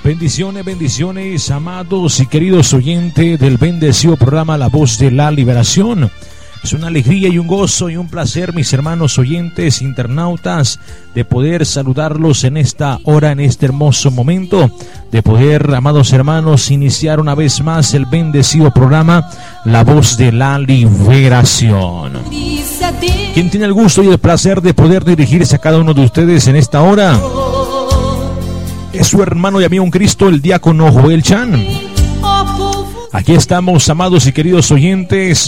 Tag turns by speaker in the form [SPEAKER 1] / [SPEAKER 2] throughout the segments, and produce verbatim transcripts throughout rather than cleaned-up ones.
[SPEAKER 1] Bendiciones, bendiciones, amados y queridos oyentes del bendecido programa La Voz de la Liberación. Es una alegría y un gozo y un placer, mis hermanos oyentes, internautas, de poder saludarlos en esta hora, en este hermoso momento, de poder, amados hermanos, iniciar una vez más el bendecido programa La Voz de la Liberación. ¿Quién tiene el gusto y el placer de poder dirigirse a cada uno de ustedes en esta hora? Es su hermano y amigo en Cristo, el diácono Joel Chan. Aquí estamos, amados y queridos oyentes,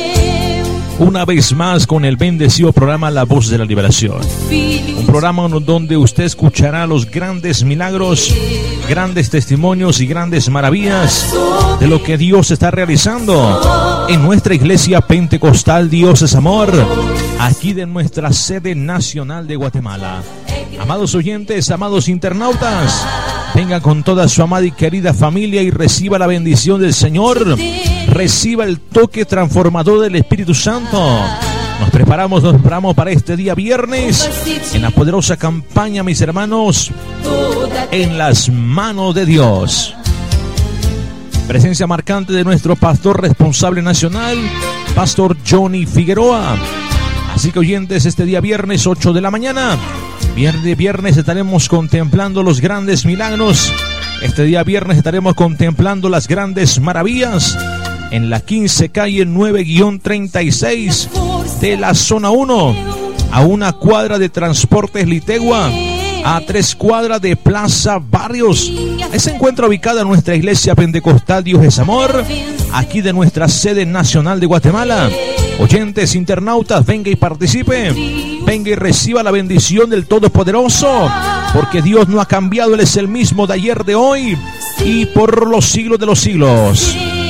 [SPEAKER 1] una vez más con el bendecido programa La Voz de la Liberación. Un programa donde usted escuchará los grandes milagros, grandes testimonios y grandes maravillas de lo que Dios está realizando en nuestra iglesia pentecostal Dios es Amor, aquí de nuestra sede nacional de Guatemala. Amados oyentes, amados internautas, venga con toda su amada y querida familia y reciba la bendición del Señor. Reciba el toque transformador del Espíritu Santo. Nos preparamos, nos preparamos para este día viernes en la poderosa campaña, mis hermanos, en las manos de Dios. Presencia marcante de nuestro pastor responsable nacional, Pastor Johnny Figueroa. Así que, oyentes, este día viernes ocho de la mañana, viernes, viernes estaremos contemplando los grandes milagros. Este día viernes estaremos contemplando las grandes maravillas en la quince calle nueve guión treinta y seis de la zona uno, a una cuadra de Transportes Litegua, a tres cuadras de Plaza Barrios. Ahí se encuentra ubicada nuestra iglesia pentecostal Dios es Amor, aquí de nuestra sede nacional de Guatemala. Oyentes, internautas, venga y participe, venga y reciba la bendición del Todopoderoso, porque Dios no ha cambiado, Él es el mismo de ayer, de hoy y por los siglos de los siglos.